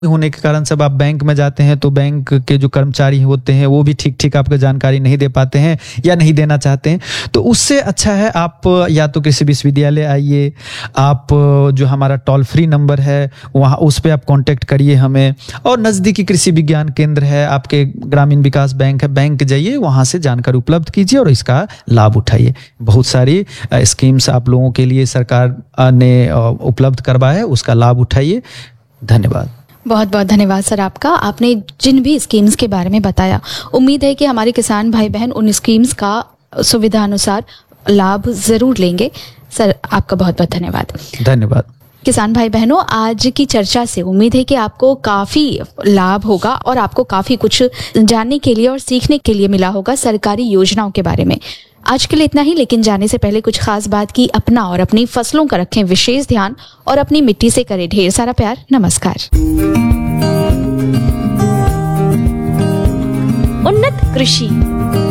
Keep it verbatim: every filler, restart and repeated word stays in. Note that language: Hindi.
होने के कारण सब आप बैंक में जाते हैं तो बैंक के जो कर्मचारी होते हैं वो भी ठीक ठीक आपको जानकारी नहीं दे पाते हैं या नहीं देना चाहते हैं। तो उससे अच्छा है आप या तो कृषि विश्वविद्यालय आइए, आप जो हमारा टोल फ्री नंबर है वहाँ उस पर आप कांटेक्ट करिए हमें, और नज़दीकी कृषि विज्ञान केंद्र है, आपके ग्रामीण विकास बैंक है, बैंक जाइए, वहाँ से जानकारी उपलब्ध कीजिए और इसका लाभ उठाइए। बहुत सारी स्कीम्स आप लोगों के लिए सरकार ने उपलब्ध करवाया है, उसका लाभ उठाइए। धन्यवाद। बहुत बहुत धन्यवाद सर आपका। आपने जिन भी स्कीम्स के बारे में बताया, उम्मीद है कि हमारे किसान भाई बहन उन स्कीम्स का सुविधा अनुसार लाभ जरूर लेंगे। सर आपका बहुत बहुत धन्यवाद। धन्यवाद। किसान भाई बहनों, आज की चर्चा से उम्मीद है कि आपको काफ़ी लाभ होगा और आपको काफ़ी कुछ जानने के लिए और सीखने के लिए मिला होगा सरकारी योजनाओं के बारे में। आज के लिए इतना ही, लेकिन जाने से पहले कुछ खास बात की अपना और अपनी फसलों का रखें विशेष ध्यान और अपनी मिट्टी से करें ढेर सारा प्यार। नमस्कार। उन्नत कृषि।